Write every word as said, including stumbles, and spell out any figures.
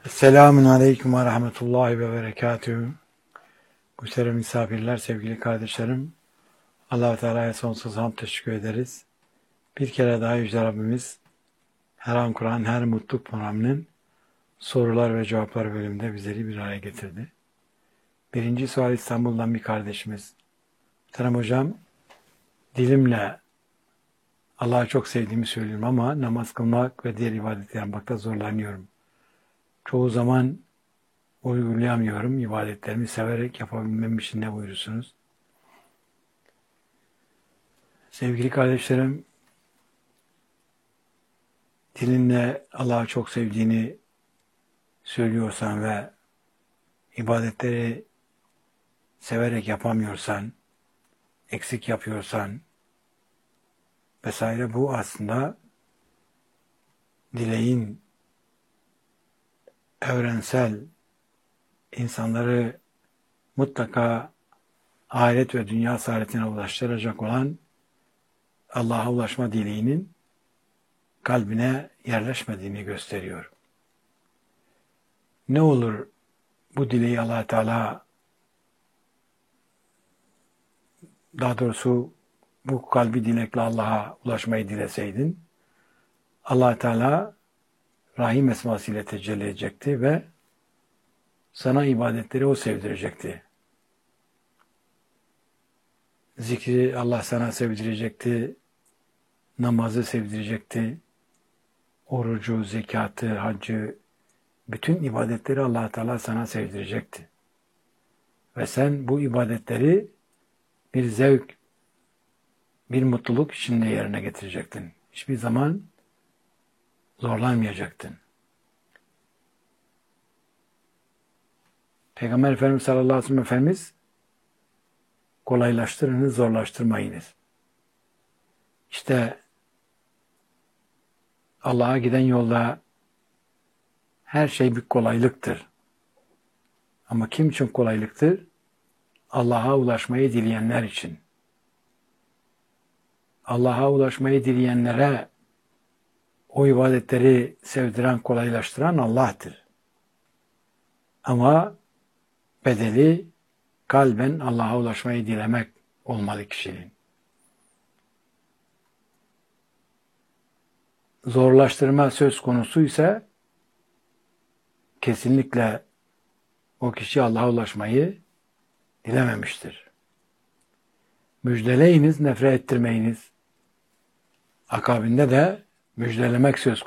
Selamun Aleyküm ve Rahmetullahi ve Berekatühü. Muhterem misafirler, sevgili kardeşlerim, Allah-u Teala'ya sonsuz hamd teşekkür ederiz. Bir kere daha Yüce Rabbimiz her an Kur'an, her mutlu programının sorular ve cevaplar bölümünde bizleri bir araya getirdi. Birinci sual İstanbul'dan bir kardeşimiz. Muhterem hocam, dilimle Allah'ı çok sevdiğimi söylüyorum ama namaz kılmak ve diğer ibadetler yapmakta zorlanıyorum. Çoğu zaman uygulayamıyorum. İbadetlerimi severek yapabilmem için ne buyurursunuz? Sevgili kardeşlerim, dilinle Allah'ı çok sevdiğini söylüyorsan ve ibadetleri severek yapamıyorsan, eksik yapıyorsan vesaire, bu aslında dileğin evrensel, insanları mutlaka ahiret ve dünya saadetine ulaştıracak olan Allah'a ulaşma dileğinin kalbine yerleşmediğini gösteriyor. Ne olur bu dileği Allah Teala, daha doğrusu bu kalbi dilekle Allah'a ulaşmayı dileseydin, Allah Teala Rahim esmasıyla tecelli edecekti ve sana ibadetleri o sevdirecekti. Zikri Allah sana sevdirecekti, namazı sevdirecekti, orucu, zekatı, haccı, bütün ibadetleri Allah Teala sana sevdirecekti. Ve sen bu ibadetleri bir zevk, bir mutluluk içinde yerine getirecektin. Hiçbir zaman zorlanmayacaktın. Peygamber Efendimiz sallallahu aleyhi ve sellem Efendimiz, kolaylaştırınız, zorlaştırmayınız. İşte Allah'a giden yolda her şey bir kolaylıktır. Ama kim için kolaylıktır? Allah'a ulaşmayı dileyenler için. Allah'a ulaşmayı dileyenlere o ibadetleri sevdiren, kolaylaştıran Allah'tır. Ama bedeli kalben Allah'a ulaşmayı dilemek olmalı kişinin. Zorlaştırma söz konusu ise kesinlikle o kişi Allah'a ulaşmayı dilememiştir. Müjdeleyiniz, nefret ettirmeyiniz. Akabinde de müjdelemek söz konusu.